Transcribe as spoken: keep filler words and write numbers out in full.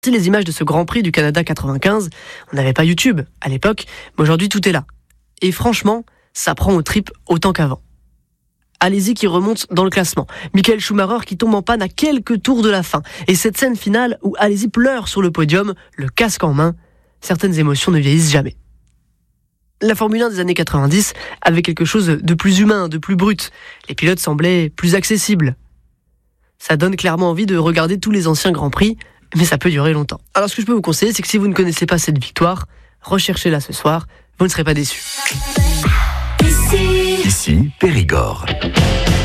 C'est les images de ce Grand Prix du Canada quatre-vingt-quinze. On n'avait pas YouTube à l'époque, mais aujourd'hui tout est là. Et franchement, ça prend aux tripes autant qu'avant. Allez-y qui remonte dans le classement. Michael Schumacher qui tombe en panne à quelques tours de la fin. Et cette scène finale où Allez-y pleure sur le podium, le casque en main, certaines émotions ne vieillissent jamais. La Formule un des années quatre-vingt-dix avait quelque chose de plus humain, de plus brut. Les pilotes semblaient plus accessibles. Ça donne clairement envie de regarder tous les anciens Grands Prix, mais ça peut durer longtemps. Alors ce que je peux vous conseiller, c'est que si vous ne connaissez pas cette victoire, recherchez-la ce soir, vous ne serez pas déçus. Ici Périgord.